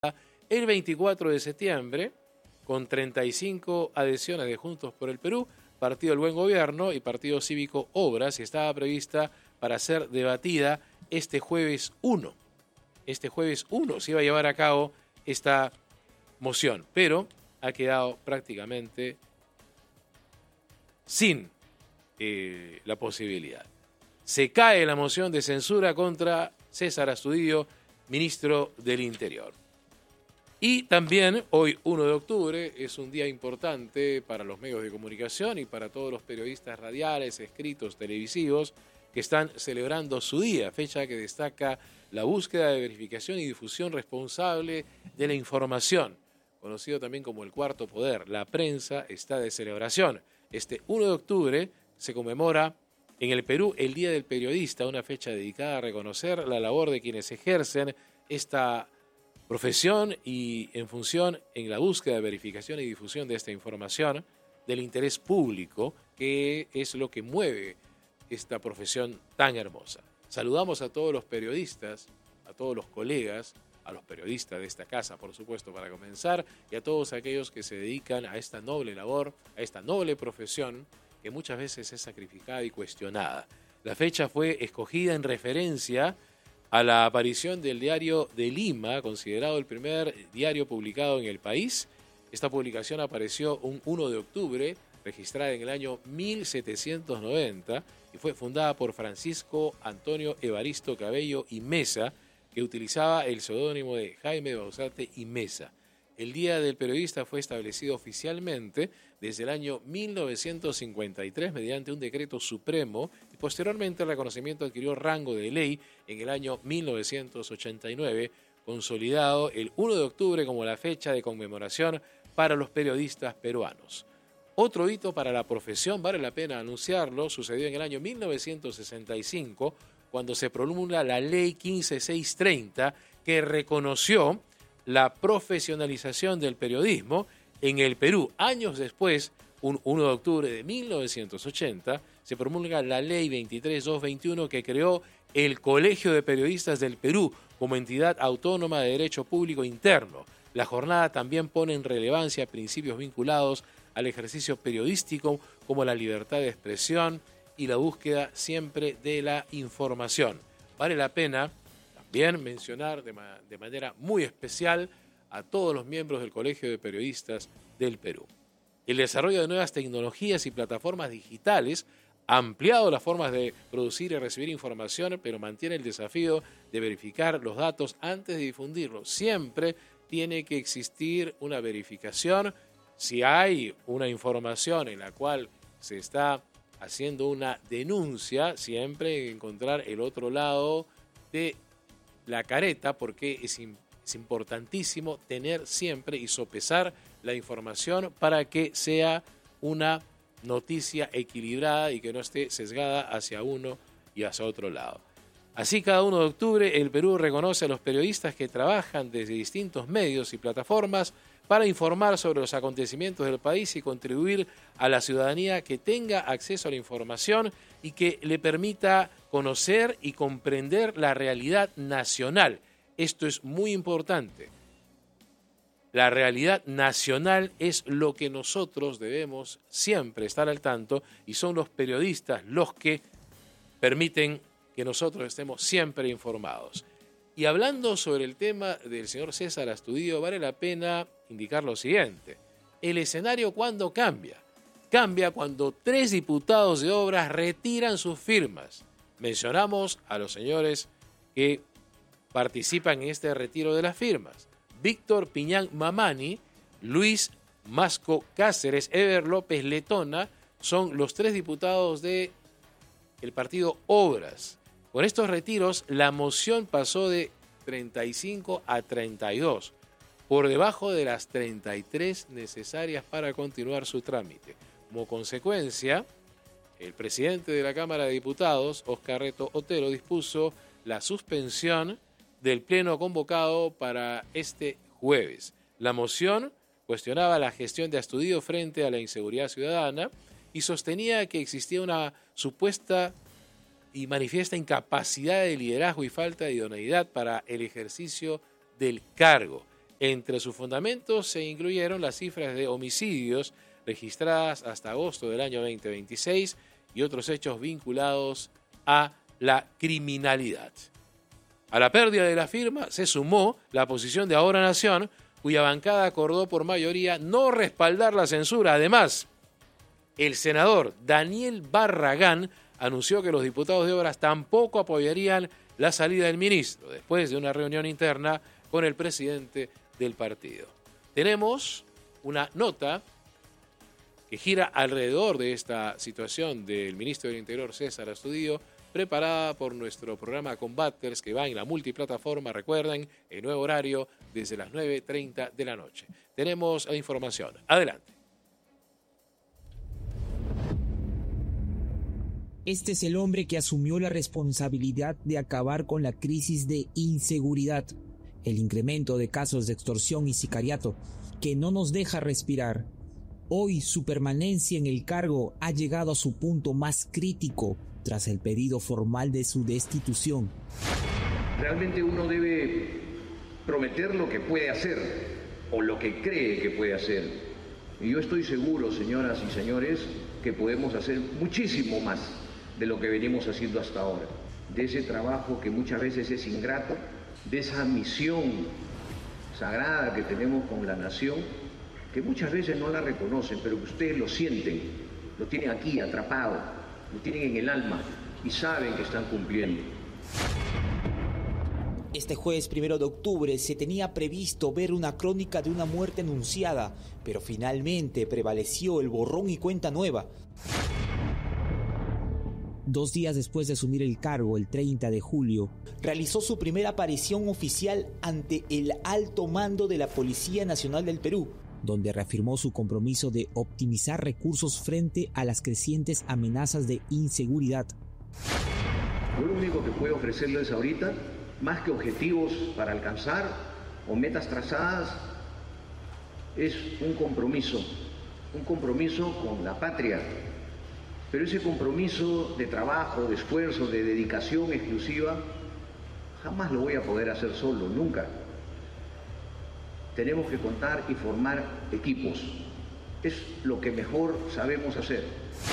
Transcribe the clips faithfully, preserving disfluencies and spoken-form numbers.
el veinticuatro de septiembre, con treinta y cinco adhesiones de Juntos por el Perú, Partido del Buen Gobierno y Partido Cívico Obras, y estaba prevista para ser debatida este jueves uno. Este jueves uno se iba a llevar a cabo esta moción, pero ha quedado prácticamente sin eh, la posibilidad. Se cae la moción de censura contra César Astudillo, ministro del Interior. Y también hoy, uno de octubre, es un día importante para los medios de comunicación y para todos los periodistas radiales, escritos, televisivos, que están celebrando su día, fecha que destaca la búsqueda de verificación y difusión responsable de la información, conocido también como el cuarto poder. La prensa está de celebración. Este uno de octubre se conmemora en el Perú el Día del Periodista, una fecha dedicada a reconocer la labor de quienes ejercen esta profesión y en función en la búsqueda de verificación y difusión de esta información del interés público, que es lo que mueve esta profesión tan hermosa. Saludamos a todos los periodistas, a todos los colegas, a los periodistas de esta casa, por supuesto, para comenzar, y a todos aquellos que se dedican a esta noble labor, a esta noble profesión, que muchas veces es sacrificada y cuestionada. La fecha fue escogida en referencia a la aparición del Diario de Lima, considerado el primer diario publicado en el país. Esta publicación apareció un uno de octubre, registrada en el año mil setecientos noventa, y fue fundada por Francisco Antonio Evaristo Cabello y Mesa, que utilizaba el seudónimo de Jaime Bausate y Mesa. El Día del Periodista fue establecido oficialmente desde el año mil novecientos cincuenta y tres mediante un decreto supremo, y posteriormente el reconocimiento adquirió rango de ley en el año mil novecientos ochenta y nueve, consolidado el uno de octubre como la fecha de conmemoración para los periodistas peruanos. Otro hito para la profesión, vale la pena anunciarlo, sucedió en el año mil novecientos sesenta y cinco, cuando se promulga la Ley quince mil seiscientos treinta, que reconoció la profesionalización del periodismo en el Perú. Años después, un uno de octubre de mil novecientos ochenta, se promulga la Ley veintitrés mil doscientos veintiuno, que creó el Colegio de Periodistas del Perú como entidad autónoma de derecho público interno. La jornada también pone en relevancia principios vinculados al ejercicio periodístico, como la libertad de expresión y la búsqueda siempre de la información. Vale la pena también mencionar de, ma- de manera muy especial a todos los miembros del Colegio de Periodistas del Perú. El desarrollo de nuevas tecnologías y plataformas digitales ha ampliado las formas de producir y recibir información, pero mantiene el desafío de verificar los datos antes de difundirlos. Siempre tiene que existir una verificación. Si hay una información en la cual se está haciendo una denuncia, siempre encontrar el otro lado de la careta, porque es, es importantísimo tener siempre y sopesar la información para que sea una noticia equilibrada y que no esté sesgada hacia uno y hacia otro lado. Así, cada uno de octubre, el Perú reconoce a los periodistas que trabajan desde distintos medios y plataformas para informar sobre los acontecimientos del país y contribuir a la ciudadanía que tenga acceso a la información y que le permita conocer y comprender la realidad nacional. Esto es muy importante. La realidad nacional es lo que nosotros debemos siempre estar al tanto, y son los periodistas los que permiten que nosotros estemos siempre informados. Y hablando sobre el tema del señor César Astudillo, vale la pena indicar lo siguiente. El escenario, ¿cuándo cambia? Cambia cuando tres diputados de Obras retiran sus firmas. Mencionamos a los señores que participan en este retiro de las firmas: Víctor Piñán Mamani, Luis Masco Cáceres, Eber López Letona, son los tres diputados del partido Obras. Con estos retiros, la moción pasó de treinta y cinco a treinta y dos, por debajo de las treinta y tres necesarias para continuar su trámite. Como consecuencia, el presidente de la Cámara de Diputados, Óscar Reto Otero, dispuso la suspensión del pleno convocado para este jueves. La moción cuestionaba la gestión de Astudillo frente a la inseguridad ciudadana y sostenía que existía una supuesta y manifiesta incapacidad de liderazgo y falta de idoneidad para el ejercicio del cargo. Entre sus fundamentos se incluyeron las cifras de homicidios registradas hasta agosto del año veinte veintiséis y otros hechos vinculados a la criminalidad. A la pérdida de la firma se sumó la posición de Ahora Nación, cuya bancada acordó por mayoría no respaldar la censura. Además, el senador Daniel Barragán anunció que los diputados de Obras tampoco apoyarían la salida del ministro, después de una reunión interna con el presidente del partido. Tenemos una nota que gira alrededor de esta situación del ministro del Interior, César Astudillo, preparada por nuestro programa Combaters, que va en la multiplataforma, recuerden, en nuevo horario, desde las nueve y treinta de la noche. Tenemos la información. Adelante. Este es el hombre que asumió la responsabilidad de acabar con la crisis de inseguridad, el incremento de casos de extorsión y sicariato, que no nos deja respirar. Hoy su permanencia en el cargo ha llegado a su punto más crítico tras el pedido formal de su destitución. Realmente uno debe prometer lo que puede hacer o lo que cree que puede hacer. Y yo estoy seguro, señoras y señores, que podemos hacer muchísimo más de lo que venimos haciendo hasta ahora. De ese trabajo que muchas veces es ingrato, de esa misión sagrada que tenemos con la nación, que muchas veces no la reconocen, pero que ustedes lo sienten, lo tienen aquí atrapado, lo tienen en el alma y saben que están cumpliendo. Este jueves primero de octubre se tenía previsto ver una crónica de una muerte anunciada, pero finalmente prevaleció el borrón y cuenta nueva. Dos días después de asumir el cargo, el treinta de julio, realizó su primera aparición oficial ante el alto mando de la Policía Nacional del Perú, donde reafirmó su compromiso de optimizar recursos frente a las crecientes amenazas de inseguridad. Yo lo único que puedo ofrecerles ahorita, más que objetivos para alcanzar o metas trazadas, es un compromiso, un compromiso con la patria. Pero ese compromiso de trabajo, de esfuerzo, de dedicación exclusiva, jamás lo voy a poder hacer solo, nunca. Tenemos que contar y formar equipos. Es lo que mejor sabemos hacer.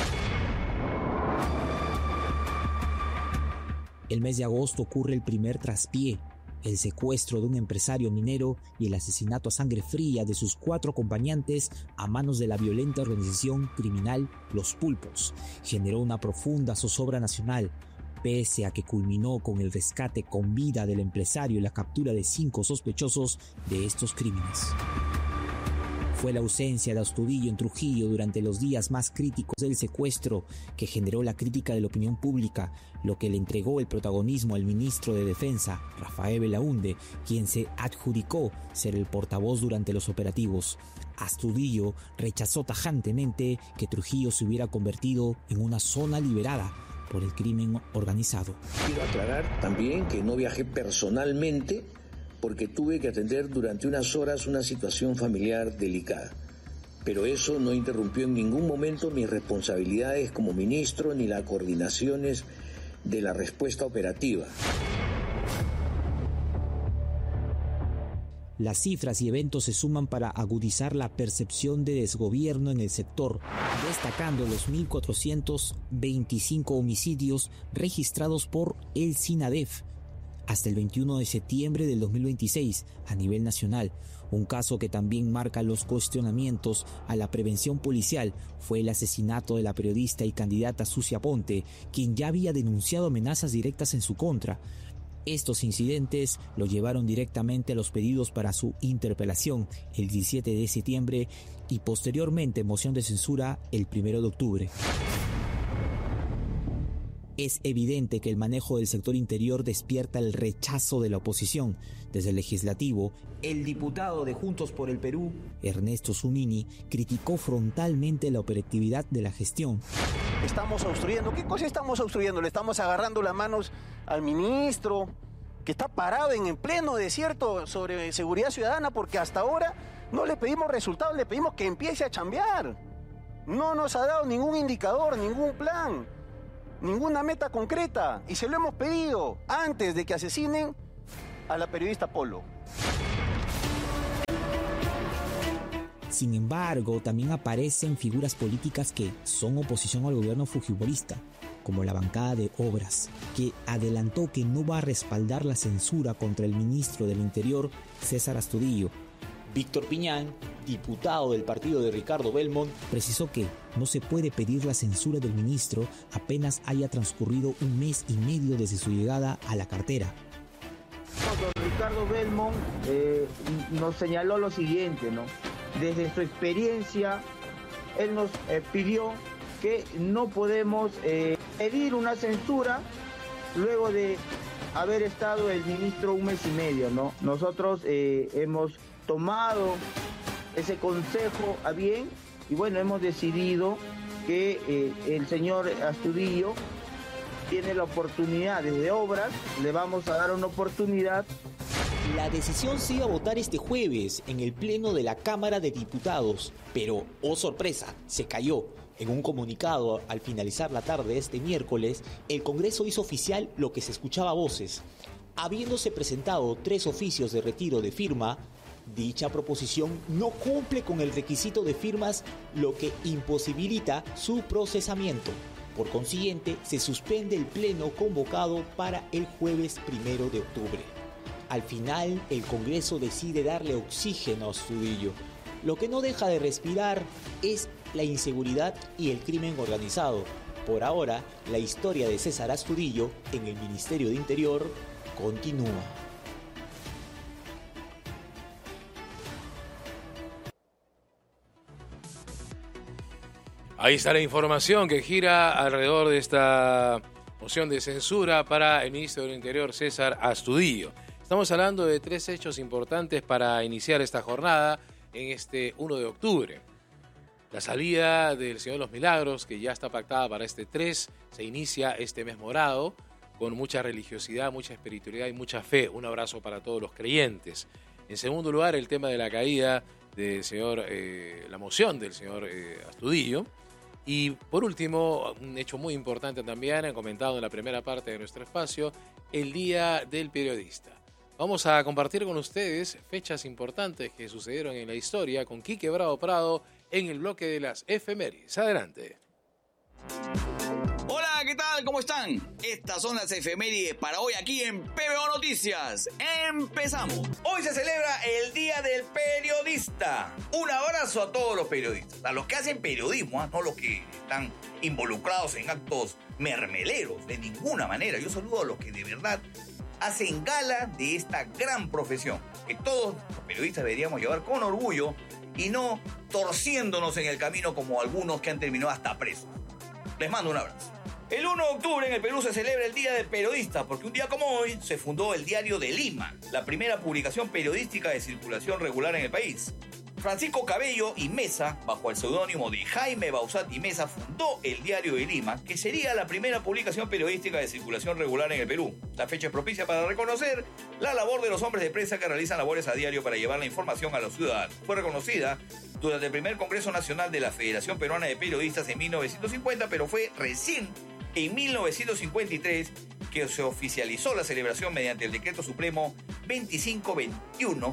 El mes de agosto ocurre el primer traspié, el secuestro de un empresario minero y el asesinato a sangre fría de sus cuatro acompañantes a manos de la violenta organización criminal Los Pulpos. Generó una profunda zozobra nacional, pese a que culminó con el rescate con vida del empresario y la captura de cinco sospechosos de estos crímenes. Fue la ausencia de Astudillo en Trujillo durante los días más críticos del secuestro que generó la crítica de la opinión pública, lo que le entregó el protagonismo al ministro de Defensa, Rafael Belaúnde, quien se adjudicó ser el portavoz durante los operativos. Astudillo rechazó tajantemente que Trujillo se hubiera convertido en una zona liberada por el crimen organizado. Quiero aclarar también que no viajé personalmente porque tuve que atender durante unas horas una situación familiar delicada. Pero eso no interrumpió en ningún momento mis responsabilidades como ministro ni las coordinaciones de la respuesta operativa. Las cifras y eventos se suman para agudizar la percepción de desgobierno en el sector, destacando los mil cuatrocientos veinticinco homicidios registrados por el SINADEF hasta el veintiuno de septiembre del dos mil veintiséis a nivel nacional. Un caso que también marca los cuestionamientos a la prevención policial fue el asesinato de la periodista y candidata Sucia Ponte, quien ya había denunciado amenazas directas en su contra. Estos incidentes lo llevaron directamente a los pedidos para su interpelación el diecisiete de septiembre y posteriormente moción de censura el primero de octubre. Es evidente que el manejo del sector interior despierta el rechazo de la oposición. Desde el legislativo, el diputado de Juntos por el Perú, Ernesto Zunini, criticó frontalmente la operatividad de la gestión. Estamos obstruyendo. ¿Qué cosa estamos obstruyendo? Le estamos agarrando las manos al ministro, que está parado en el pleno desierto sobre seguridad ciudadana, porque hasta ahora no le pedimos resultados, le pedimos que empiece a chambear. No nos ha dado ningún indicador, ningún plan, ninguna meta concreta, y se lo hemos pedido antes de que asesinen a la periodista Polo. Sin embargo, también aparecen figuras políticas que son oposición al gobierno fujimorista, como la bancada de Obras, que adelantó que no va a respaldar la censura contra el ministro del Interior, César Astudillo. Víctor Piñán, diputado del partido de Ricardo Belmont, precisó que no se puede pedir la censura del ministro apenas haya transcurrido un mes y medio desde su llegada a la cartera. Don Ricardo Belmont eh, nos señaló lo siguiente, ¿no? Desde su experiencia, él nos eh, pidió que no podemos eh, pedir una censura luego de haber estado el ministro un mes y medio, ¿no? Nosotros eh, hemos tomado ese consejo a bien y bueno, hemos decidido que eh, el señor Astudillo tiene la oportunidad desde Obras, le vamos a dar una oportunidad. La decisión se iba a votar este jueves en el pleno de la Cámara de Diputados, pero, oh sorpresa, se cayó. En un comunicado al finalizar la tarde de este miércoles, el Congreso hizo oficial lo que se escuchaba a voces. Habiéndose presentado tres oficios de retiro de firma, dicha proposición no cumple con el requisito de firmas, lo que imposibilita su procesamiento. Por consiguiente, se suspende el pleno convocado para el jueves primero de octubre. Al final, el Congreso decide darle oxígeno a Astudillo. Lo que no deja de respirar es la inseguridad y el crimen organizado. Por ahora, la historia de César Astudillo en el Ministerio de Interior continúa. Ahí está la información que gira alrededor de esta moción de censura para el ministro del Interior, César Astudillo. Estamos hablando de tres hechos importantes para iniciar esta jornada en este uno de octubre. La salida del Señor de los Milagros, que ya está pactada para este tres, se inicia este mes morado con mucha religiosidad, mucha espiritualidad y mucha fe. Un abrazo para todos los creyentes. En segundo lugar, el tema de la caída del señor, eh, la moción del señor eh, Astudillo. Y por último, un hecho muy importante también, comentado en la primera parte de nuestro espacio, el Día del Periodista. Vamos a compartir con ustedes fechas importantes que sucedieron en la historia con Quique Bravo Prado en el bloque de las efemérides. Adelante. Hola, ¿qué tal? ¿Cómo están? Estas son las efemérides para hoy aquí en P B O Noticias. ¡Empezamos! Hoy se celebra el Día del Periodista. Un abrazo a todos los periodistas, a los que hacen periodismo, ¿eh? No los que están involucrados en actos mermeleros, de ninguna manera. Yo saludo a los que de verdad hacen gala de esta gran profesión, que todos los periodistas deberíamos llevar con orgullo y no torciéndonos en el camino como algunos que han terminado hasta presos. Les mando un abrazo. El uno de octubre en el Perú se celebra el Día del Periodista, porque un día como hoy se fundó el Diario de Lima, la primera publicación periodística de circulación regular en el país. Francisco Cabello y Mesa, bajo el seudónimo de Jaime Bausat y Mesa, fundó el Diario de Lima, que sería la primera publicación periodística de circulación regular en el Perú. La fecha es propicia para reconocer la labor de los hombres de prensa que realizan labores a diario para llevar la información a los ciudadanos. Fue reconocida durante el primer Congreso Nacional de la Federación Peruana de Periodistas en mil novecientos cincuenta, pero fue recién en mil novecientos cincuenta y tres que se oficializó la celebración mediante el Decreto Supremo veinticinco veintiuno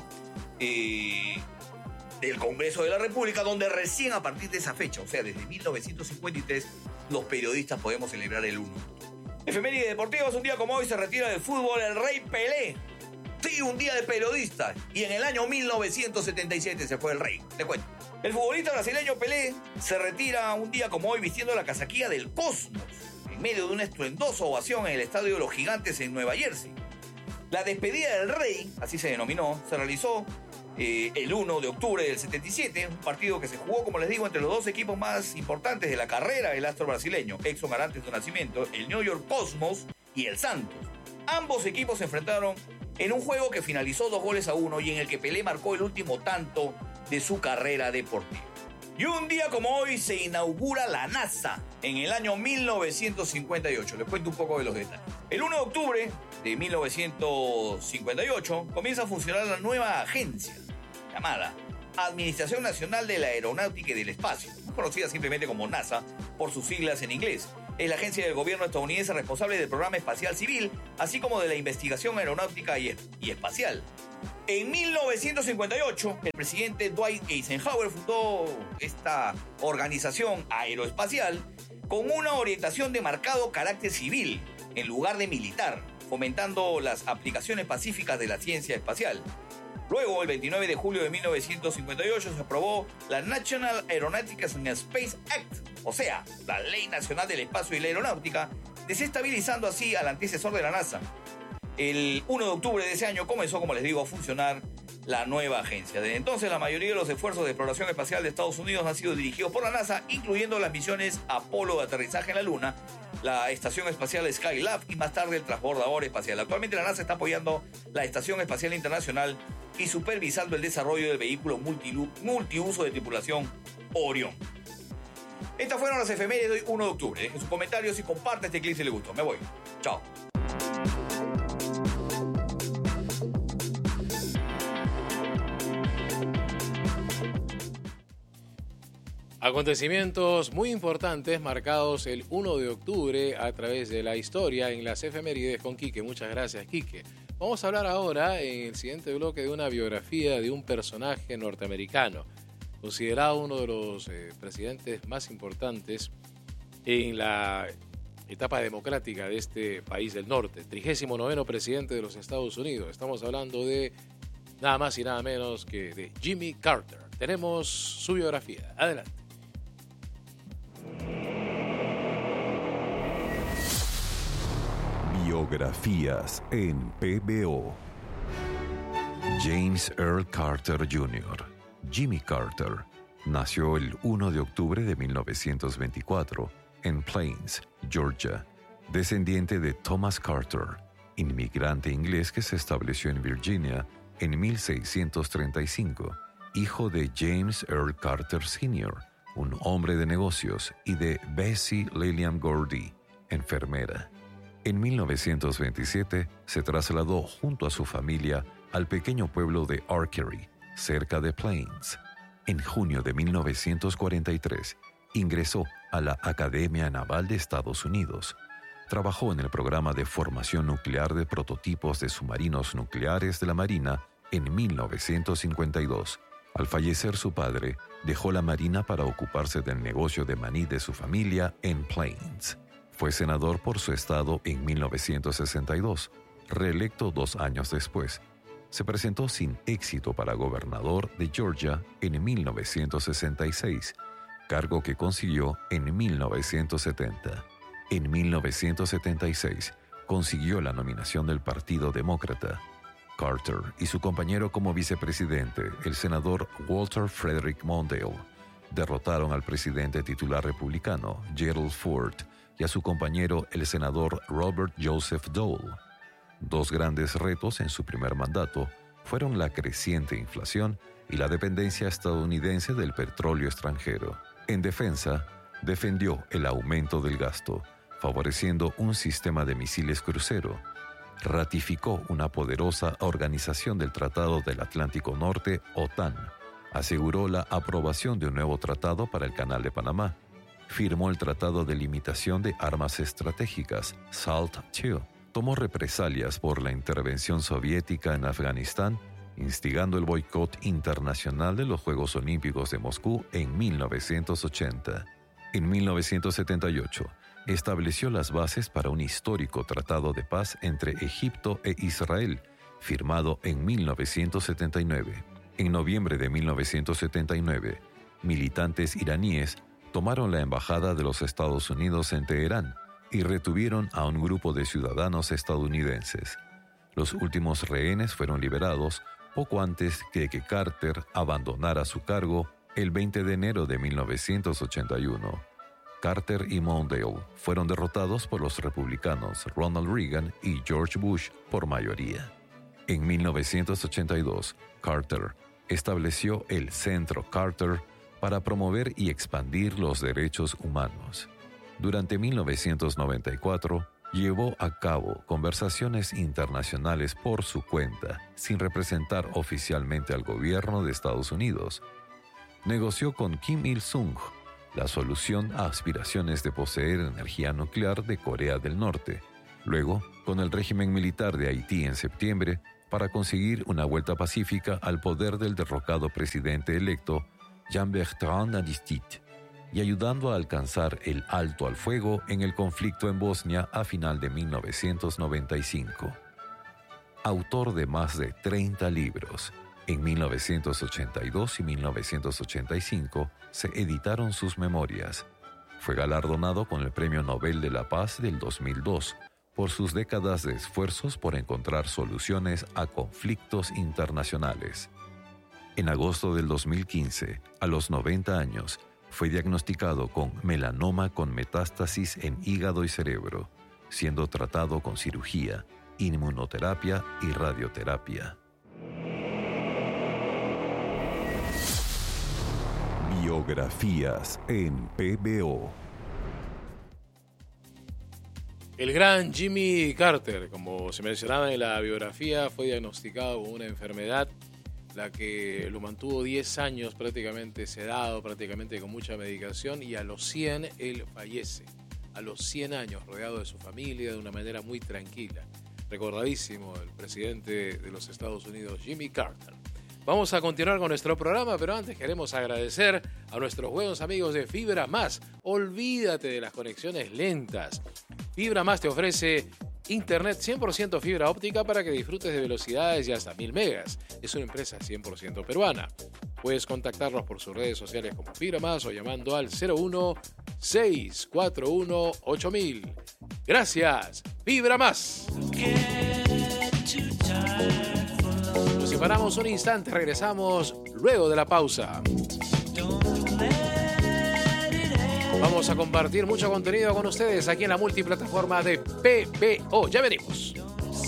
eh, del Congreso de la República, donde recién a partir de esa fecha, o sea, desde mil novecientos cincuenta y tres, los periodistas podemos celebrar el uno. Efeméride deportiva, un día como hoy se retira del fútbol el Rey Pelé. Sí, un día de periodista. Y en el año mil novecientos setenta y siete se fue el Rey. Te cuento. El futbolista brasileño Pelé se retira un día como hoy vistiendo la casaquilla del Cosmos, en medio de una estruendosa ovación en el Estadio de los Gigantes en Nueva Jersey. La despedida del Rey, así se denominó, se realizó eh, el uno de octubre del setenta y siete, un partido que se jugó, como les digo, entre los dos equipos más importantes de la carrera del astro brasileño, Edson Arantes do Nascimento, el New York Cosmos y el Santos. Ambos equipos se enfrentaron en un juego que finalizó dos goles a uno y en el que Pelé marcó el último tanto de su carrera deportiva. Y un día como hoy se inaugura la NASA en el año mil novecientos cincuenta y ocho. Les cuento un poco de los detalles. El uno de octubre de mil novecientos cincuenta y ocho comienza a funcionar la nueva agencia llamada Administración Nacional de la Aeronáutica y del Espacio, conocida simplemente como NASA por sus siglas en inglés. Es la agencia del gobierno estadounidense responsable del programa espacial civil, así como de la investigación aeronáutica y, y espacial. En mil novecientos cincuenta y ocho, el presidente Dwight Eisenhower fundó esta organización aeroespacial con una orientación de marcado carácter civil en lugar de militar, fomentando las aplicaciones pacíficas de la ciencia espacial. Luego, el veintinueve de julio de mil novecientos cincuenta y ocho, se aprobó la National Aeronautics and Space Act, o sea, la Ley Nacional del Espacio y la Aeronáutica, desestabilizando así al antecesor de la NASA. El primero de octubre de ese año comenzó, como les digo, a funcionar la nueva agencia. Desde entonces, la mayoría de los esfuerzos de exploración espacial de Estados Unidos han sido dirigidos por la NASA, incluyendo las misiones Apolo de aterrizaje en la Luna, la Estación Espacial Skylab y más tarde el transbordador espacial. Actualmente la NASA está apoyando la Estación Espacial Internacional y supervisando el desarrollo del vehículo multilu- multiuso de tripulación Orión. Estas fueron las efemérides de hoy, primero de octubre. Dejen sus comentarios y comparte este clip si les gustó. Me voy. Chao. Acontecimientos muy importantes marcados el primero de octubre a través de la historia en las efemérides con Quique. Muchas gracias, Quique. Vamos a hablar ahora en el siguiente bloque de una biografía de un personaje norteamericano, considerado uno de los eh, presidentes más importantes en la etapa democrática de este país del norte, trigésimo noveno presidente de los Estados Unidos. Estamos hablando de nada más y nada menos que de Jimmy Carter. Tenemos su biografía. Adelante. Biografías en P B O. James Earl Carter junior, Jimmy Carter, nació el primero de octubre de mil novecientos veinticuatro en Plains, Georgia, descendiente de Thomas Carter, inmigrante inglés que se estableció en Virginia en mil seiscientos treinta y cinco, hijo de James Earl Carter senior, un hombre de negocios, y de Bessie Lillian Gordy, enfermera. En mil novecientos veintisiete se trasladó junto a su familia al pequeño pueblo de Archery, cerca de Plains. En junio de mil novecientos cuarenta y tres ingresó a la Academia Naval de Estados Unidos. Trabajó en el programa de formación nuclear de prototipos de submarinos nucleares de la Marina en mil novecientos cincuenta y dos. Al fallecer su padre, dejó la Marina para ocuparse del negocio de maní de su familia en Plains. Fue senador por su estado en mil novecientos sesenta y dos, reelecto dos años después. Se presentó sin éxito para gobernador de Georgia en mil novecientos sesenta y seis, cargo que consiguió en mil novecientos setenta. En mil novecientos setenta y seis consiguió la nominación del Partido Demócrata. Carter y su compañero como vicepresidente, el senador Walter Frederick Mondale, derrotaron al presidente titular republicano Gerald Ford y a su compañero, el senador Robert Joseph Dole. Dos grandes retos en su primer mandato fueron la creciente inflación y la dependencia estadounidense del petróleo extranjero. En defensa, defendió el aumento del gasto, favoreciendo un sistema de misiles crucero. Ratificó una poderosa organización del Tratado del Atlántico Norte, OTAN. Aseguró la aprobación de un nuevo tratado para el Canal de Panamá. Firmó el Tratado de Limitación de Armas Estratégicas, SALT dos. Tomó represalias por la intervención soviética en Afganistán, instigando el boicot internacional de los Juegos Olímpicos de Moscú en mil novecientos ochenta. En mil novecientos setenta y ocho, estableció las bases para un histórico tratado de paz entre Egipto e Israel, firmado en mil novecientos setenta y nueve. En noviembre de mil novecientos setenta y nueve, militantes iraníes tomaron la embajada de los Estados Unidos en Teherán y retuvieron a un grupo de ciudadanos estadounidenses. Los últimos rehenes fueron liberados poco antes de que Carter abandonara su cargo el veinte de enero de mil novecientos ochenta y uno. Carter y Mondale fueron derrotados por los republicanos Ronald Reagan y George Bush por mayoría. En mil novecientos ochenta y dos, Carter estableció el Centro Carter para promover y expandir los derechos humanos. Durante mil novecientos noventa y cuatro, llevó a cabo conversaciones internacionales por su cuenta, sin representar oficialmente al gobierno de Estados Unidos. Negoció con Kim Il-sung la solución a aspiraciones de poseer energía nuclear de Corea del Norte. Luego, con el régimen militar de Haití en septiembre, para conseguir una vuelta pacífica al poder del derrocado presidente electo Jean-Bertrand Aristide y ayudando a alcanzar el alto al fuego en el conflicto en Bosnia a final de mil novecientos noventa y cinco. Autor de más de treinta libros, en mil novecientos ochenta y dos y mil novecientos ochenta y cinco se editaron sus memorias. Fue galardonado con el Premio Nobel de la Paz del dos mil dos por sus décadas de esfuerzos por encontrar soluciones a conflictos internacionales. En agosto del dos mil quince, a los noventa años, fue diagnosticado con melanoma con metástasis en hígado y cerebro, siendo tratado con cirugía, inmunoterapia y radioterapia. Biografías en P B O. El gran Jimmy Carter, como se mencionaba en la biografía, fue diagnosticado con una enfermedad la que lo mantuvo diez años prácticamente sedado, prácticamente con mucha medicación, y a los cien él fallece. A los cien años, rodeado de su familia de una manera muy tranquila. Recordadísimo el presidente de los Estados Unidos, Jimmy Carter. Vamos a continuar con nuestro programa, pero antes queremos agradecer a nuestros buenos amigos de Fibra Más. Olvídate de las conexiones lentas. Fibra Más te ofrece internet cien por ciento fibra óptica para que disfrutes de velocidades de hasta mil megas. Es una empresa cien por ciento peruana. Puedes contactarlos por sus redes sociales como Fibra Más o llamando al cero uno seis cuatro uno ocho mil. Gracias, Fibra Más. Nos separamos un instante, regresamos luego de la pausa. Vamos a compartir mucho contenido con ustedes aquí en la multiplataforma de P B O. Ya venimos.